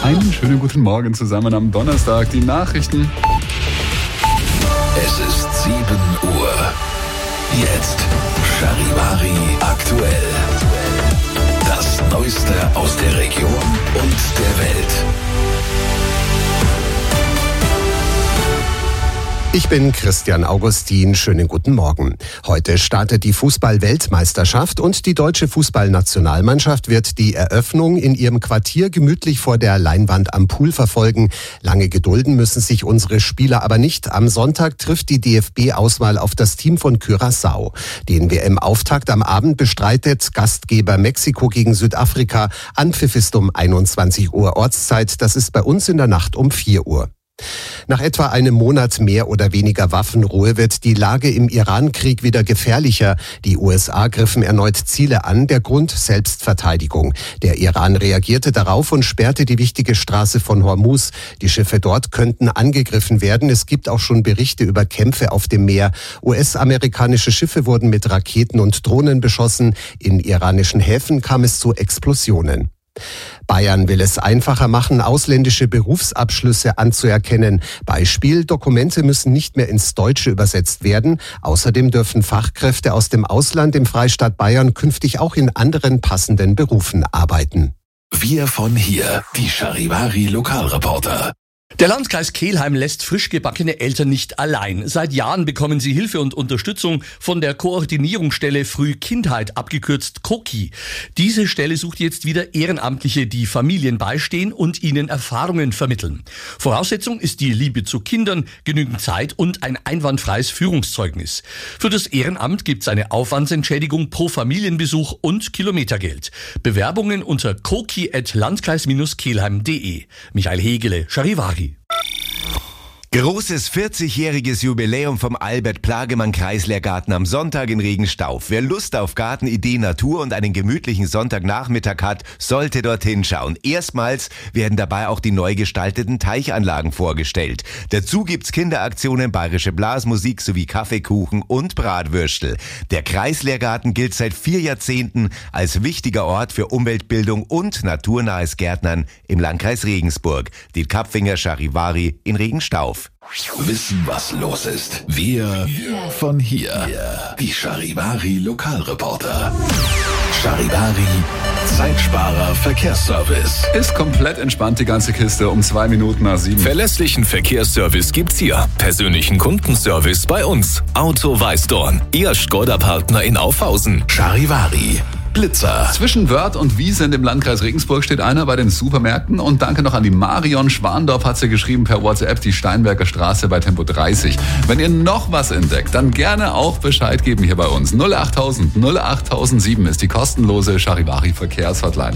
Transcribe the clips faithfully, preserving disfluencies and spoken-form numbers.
Einen schönen guten Morgen zusammen am Donnerstag. Die Nachrichten. Es ist sieben Uhr. Jetzt Charivari aktuell. Das Neueste aus der Region und der Welt. Ich bin Christian Augustin, schönen guten Morgen. Heute startet die Fußball-Weltmeisterschaft und die deutsche Fußballnationalmannschaft wird die Eröffnung in ihrem Quartier gemütlich vor der Leinwand am Pool verfolgen. Lange gedulden müssen sich unsere Spieler aber nicht. Am Sonntag trifft die D F B-Auswahl auf das Team von Curaçao. Den W M-Auftakt am Abend bestreitet Gastgeber Mexiko gegen Südafrika. Anpfiff ist um einundzwanzig Uhr Ortszeit, das ist bei uns in der Nacht um vier Uhr. Nach etwa einem Monat mehr oder weniger Waffenruhe wird die Lage im Iran-Krieg wieder gefährlicher. Die U S A griffen erneut Ziele an, der Grund Selbstverteidigung. Der Iran reagierte darauf und sperrte die wichtige Straße von Hormuz. Die Schiffe dort könnten angegriffen werden. Es gibt auch schon Berichte über Kämpfe auf dem Meer. U S-amerikanische Schiffe wurden mit Raketen und Drohnen beschossen. In iranischen Häfen kam es zu Explosionen. Bayern will es einfacher machen, ausländische Berufsabschlüsse anzuerkennen. Beispiel: Dokumente müssen nicht mehr ins Deutsche übersetzt werden. Außerdem dürfen Fachkräfte aus dem Ausland im Freistaat Bayern künftig auch in anderen passenden Berufen arbeiten. Wir von hier, die Charivari Lokalreporter. Der Landkreis Kelheim lässt frisch gebackene Eltern nicht allein. Seit Jahren bekommen sie Hilfe und Unterstützung von der Koordinierungsstelle Frühkindheit, abgekürzt KOKI. Diese Stelle sucht jetzt wieder Ehrenamtliche, die Familien beistehen und ihnen Erfahrungen vermitteln. Voraussetzung ist die Liebe zu Kindern, genügend Zeit und ein einwandfreies Führungszeugnis. Für das Ehrenamt gibt es eine Aufwandsentschädigung pro Familienbesuch und Kilometergeld. Bewerbungen unter koki at landkreis kelheim punkt de. Michael Hegele, Charivari. Großes vierzigjähriges Jubiläum vom Albert-Plagemann-Kreislehrgarten am Sonntag in Regenstauf. Wer Lust auf Gartenidee, Natur und einen gemütlichen Sonntagnachmittag hat, sollte dorthin schauen. Erstmals werden dabei auch die neu gestalteten Teichanlagen vorgestellt. Dazu gibt's Kinderaktionen, bayerische Blasmusik sowie Kaffeekuchen und Bratwürstel. Der Kreislehrgarten gilt seit vier Jahrzehnten als wichtiger Ort für Umweltbildung und naturnahes Gärtnern im Landkreis Regensburg. Die Kapfinger Charivari in Regenstauf. Wissen, was los ist. Wir von hier. Die Charivari Lokalreporter. Charivari Zeitsparer Verkehrsservice. Ist komplett entspannt die ganze Kiste um zwei Minuten nach sieben. Verlässlichen Verkehrsservice gibt's hier. Persönlichen Kundenservice bei uns. Auto Weißdorn. Ihr Skoda-Partner in Aufhausen. Charivari Blitzer. Zwischen Wörth und Wiesent im Landkreis Regensburg steht einer bei den Supermärkten. Und danke noch an die Marion Schwandorf, hat sie geschrieben per WhatsApp, die Steinberger Straße bei Tempo dreißig. Wenn ihr noch was entdeckt, dann gerne auch Bescheid geben hier bei uns. null achttausend null achttausendsieben ist die kostenlose Charivari Verkehrshotline.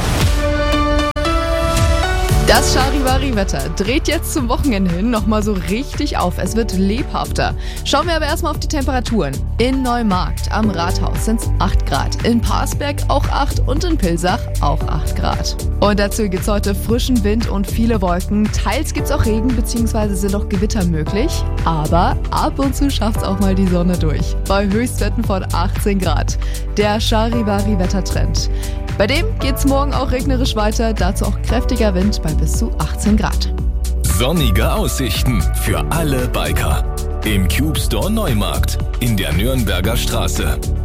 Das Charivari-Wetter dreht jetzt zum Wochenende hin nochmal so richtig auf. Es wird lebhafter. Schauen wir aber erstmal auf die Temperaturen. In Neumarkt am Rathaus sind es acht Grad, in Parsberg auch acht und in Pilsach auch acht Grad. Und dazu gibt es heute frischen Wind und viele Wolken. Teils gibt es auch Regen bzw. sind auch Gewitter möglich. Aber ab und zu schafft es auch mal die Sonne durch. Bei Höchstwerten von achtzehn Grad. Der Charivari-Wettertrend. Bei dem geht's morgen auch regnerisch weiter, dazu auch kräftiger Wind bei bis zu achtzehn Grad. Sonnige Aussichten für alle Biker. Im Cube Store Neumarkt in der Nürnberger Straße.